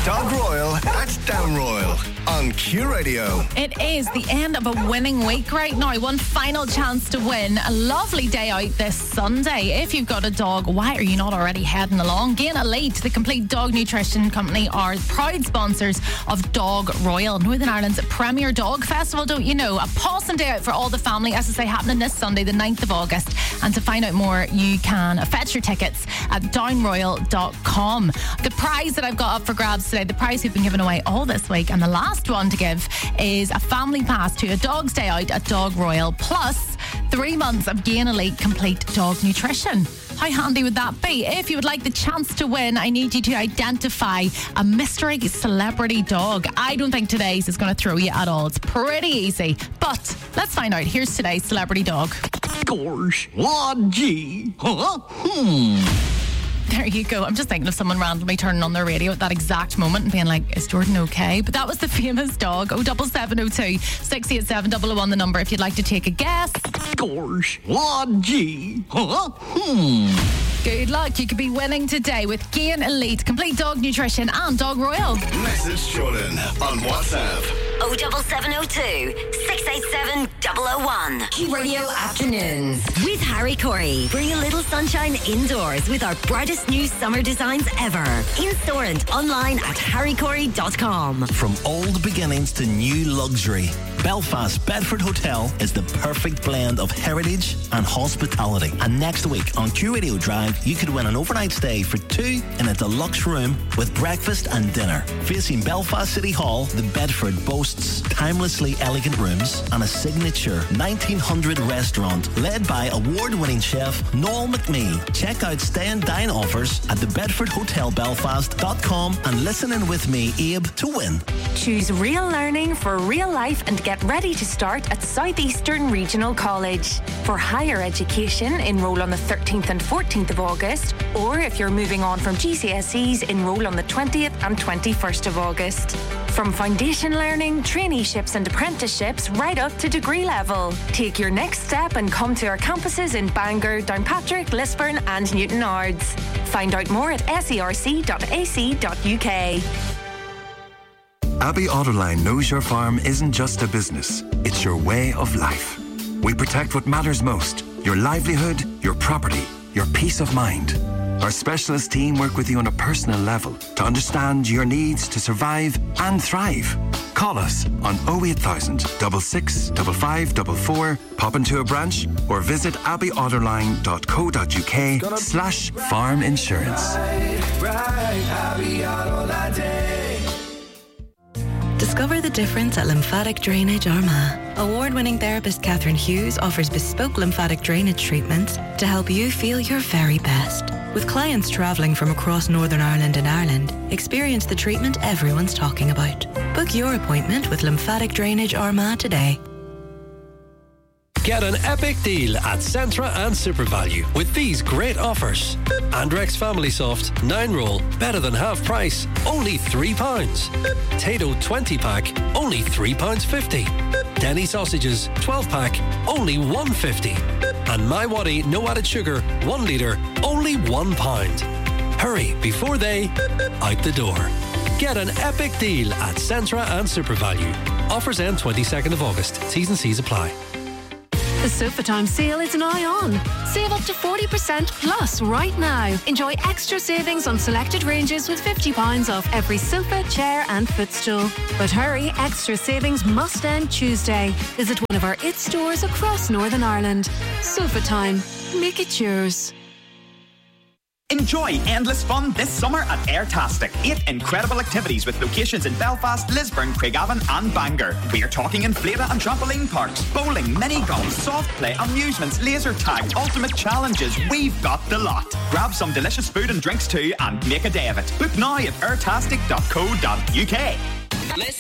Dog Royal at Down Royal on Q Radio. It is the end of a winning week right now. One final chance to win a lovely day out this Sunday. If you've got a dog, why are you not already heading along? Gain Elite, the complete dog nutrition company, are proud sponsors of Dog Royal, Northern Ireland's premier dog festival, don't you know? A possum day out for all the family, as I say, happening this Sunday, the 9th of August. And to find out more, you can fetch your tickets at downroyal.com. The prize that I've got up for grabs today, the prize we've been giving away all this week, and the last one to give is a family pass to a dog's day out at Dog Royal, plus 3 months of Gain Elite complete dog nutrition. How handy would that be? If you would like the chance to win, I need you to identify a mystery celebrity dog. I don't think today's is going to throw you at all. It's pretty easy. But let's find out. Here's today's celebrity dog. Gosh, what G? There you go. I'm just thinking of someone randomly turning on their radio at that exact moment and being like, is Jordan okay? But that was the famous dog. 07702 687 001, the number if you'd like to take a guess. Gosh, what G? Good luck. You could be winning today with Gain Elite, complete dog nutrition and Dog Royal. Message Jordan on WhatsApp. 07702 687 001. Q Radio Afternoons with Harry Corey. Bring a little sunshine indoors with our brightest new summer designs ever. In store and online at harrycorey.com. From old beginnings to new luxury, Belfast Bedford Hotel is the perfect blend of heritage and hospitality. And next week on Q Radio Drive, you could win an overnight stay for two in a deluxe room with breakfast and dinner. Facing Belfast City Hall, the Bedford boasts timelessly elegant rooms and a signature 1900 restaurant led by award-winning chef Noel McMee. Check out stay and dine offers at thebedfordhotelbelfast.com and listen in with me, Abe, to win. Choose real learning for real life and get ready to start at Southeastern Regional College. For higher education, enrol on the 13th and 14th of August, or if you're moving on from GCSEs, enrol on the 20th and 21st of August. From foundation learning, traineeships and apprenticeships right up to degree level. Take your next step and come to our campuses in Bangor, Downpatrick, Lisburn and Newton Ards. Find out more at serc.ac.uk. Abbey Autoline knows your farm isn't just a business, it's your way of life. We protect what matters most, your livelihood, your property, your peace of mind. Our specialist team work with you on a personal level to understand your needs to survive and thrive. Call us on 08000 66 5544, pop into a branch or visit abbeyautoline.co.uk/farm insurance. Discover the difference at Lymphatic Drainage Armagh. Award-winning therapist Catherine Hughes offers bespoke lymphatic drainage treatments to help you feel your very best. With clients travelling from across Northern Ireland and Ireland, experience the treatment everyone's talking about. Book your appointment with Lymphatic Drainage Armagh today. Get an epic deal at Centra and SuperValue with these great offers. Andrex Family Soft 9 roll, better than half price, only £3. Tato 20 pack, only £3.50. Denny sausages 12 pack, only £1.50. And My Waddy no added sugar 1 litre, only £1. Hurry before they out the door. Get an epic deal at Centra and SuperValue. Offers end 22nd of August. T's and C's apply. The Sofa Time sale is now on. Save up to 40% plus right now. Enjoy extra savings on selected ranges with £50 off every sofa, chair and footstool. But hurry, extra savings must end Tuesday. Visit one of our IT stores across Northern Ireland. Sofa Time. Make it yours. Enjoy endless fun this summer at Airtastic. 8 incredible activities with locations in Belfast, Lisburn, Craigavon and Bangor. We're talking inflata and trampoline parks, bowling, mini golf, soft play, amusements, laser tag, ultimate challenges. We've got the lot. Grab some delicious food and drinks too and make a day of it. Book now at airtastic.co.uk.